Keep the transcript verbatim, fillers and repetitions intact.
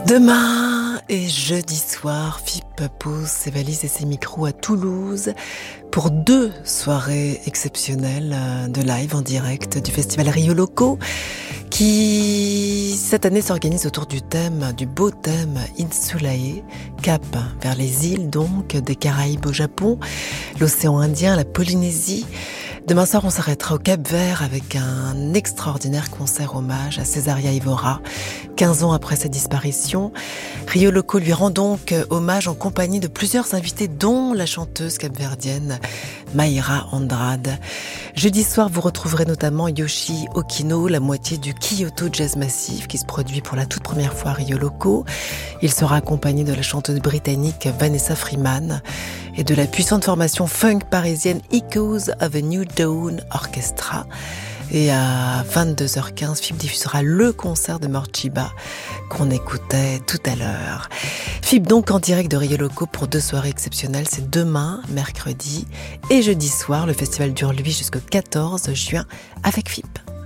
Demain et jeudi soir, F I P pose ses valises et ses micros à Toulouse pour deux soirées exceptionnelles de live en direct du festival Rio Loco qui cette année s'organise autour du thème, du beau thème Insulae, cap vers les îles donc des Caraïbes au Japon, l'océan Indien, la Polynésie. Demain soir, on s'arrêtera au Cap-Vert avec un extraordinaire concert hommage à Cesaria Evora, quinze ans après sa disparition. Rio Loco lui rend donc hommage en compagnie de plusieurs invités, dont la chanteuse capverdienne Mayra Andrade. Jeudi soir, vous retrouverez notamment Yoshi Okino, la moitié du Kyoto Jazz Massive, qui se produit pour la toute première fois à Rio Loco. Il sera accompagné de la chanteuse britannique Vanessa Freeman et de la puissante formation funk parisienne Echoes of a New Dawn Orchestra. Et à vingt-deux heures quinze, F I B diffusera le concert de Morchiba qu'on écoutait tout à l'heure. F I B donc en direct de Rio Loco pour deux soirées exceptionnelles. C'est demain, mercredi et jeudi soir. Le festival dure lui jusqu'au quatorze juin avec F I B.